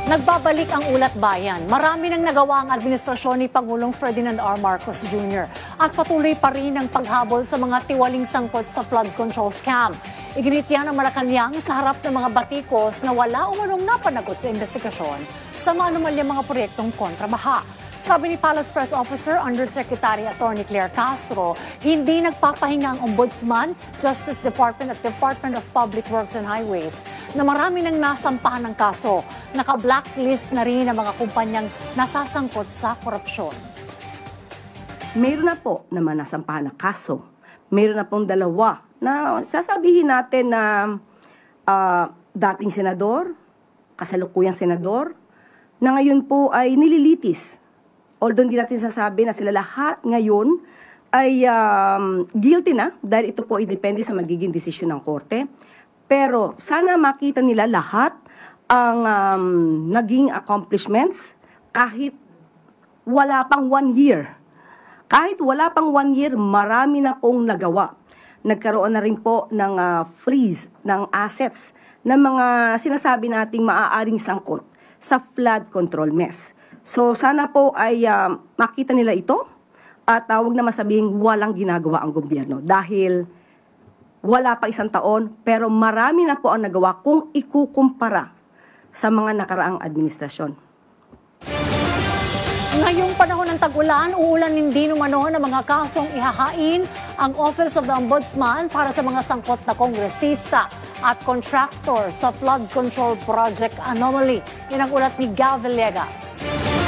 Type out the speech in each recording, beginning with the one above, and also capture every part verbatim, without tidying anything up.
Nagbabalik ang ulat bayan. Marami nang nagawa ang administrasyon ni Pangulong Ferdinand R. Marcos Junior At patuloy pa rin ang paghabol sa mga tiwaling sangkot sa flood control scam. Iginit yan ng Malacanang sa harap ng mga batikos na wala umanong napanagot sa investigasyon sa mga anomalyang mga proyektong kontrabaha. Sabi ni Palace Press Officer Undersecretary Attorney Claire Castro, hindi nagpapahinga ang Ombudsman, Justice Department at Department of Public Works and Highways na marami nang nasampahan ng kaso. Naka-blacklist na rin ang mga kumpanyang nasasangkot sa korupsyon. Mayroon na po naman nasampahan ng kaso. Mayroon na pong dalawa na sasabihin natin na uh, dating senador, kasalukuyang senador, na ngayon po ay nililitis. Although hindi natin sasabi na sila lahat ngayon ay um, guilty na dahil ito po ay depende sa magiging desisyon ng korte. Pero sana makita nila lahat ang um, naging accomplishments kahit wala pang one year. Kahit wala pang one year, marami na pong nagawa. Nagkaroon na rin po ng uh, freeze ng assets ng mga sinasabi nating maaaring sangkot sa flood control mess. So sana po ay uh, makita nila ito at uh, huwag na masabing walang ginagawa ang gobyerno dahil wala pa isang taon pero marami na po ang nagawa kung ikukumpara sa mga nakaraang administrasyon. Ngayong panahon ng tag-ulan, uulan hindi numano ng mga kasong ihahain ang Office of the Ombudsman para sa mga sangkot na kongresista at contractor sa flood control project anomaly. Yan ang ulat ni Gal Villegas.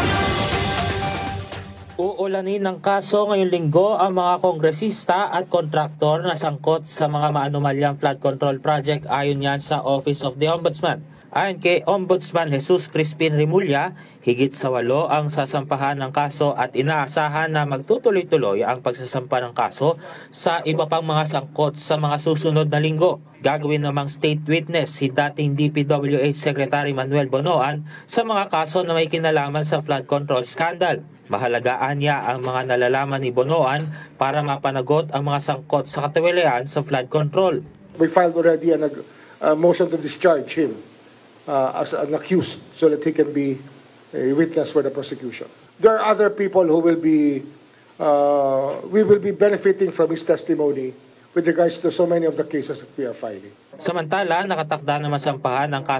Uulanin ng kaso ngayong linggo ang mga kongresista at kontraktor na sangkot sa mga maanomalyang flood control project ayon yan sa Office of the Ombudsman. Ayon kay Ombudsman Jesus Crispin Rimulya, higit sa walo ang sasampahan ng kaso at inaasahan na magtutuloy-tuloy ang pagsasampa ng kaso sa iba pang mga sangkot sa mga susunod na linggo. Gagawin namang state witness si dating D P W H Secretary Manuel Bonoan sa mga kaso na may kinalaman sa flood control scandal. Mahalagaan niya ang mga nalalaman ni Bonoan para mapanagot ang mga sangkot sa katiwalian sa flood control. We filed already a uh, motion to discharge him uh, as an accused so that he can be a witness for the prosecution. There are other people who will be, uh, we will be benefiting from his testimony with regards to so many of the cases that we are filing. Samantala, nakatakda naman sampahan ng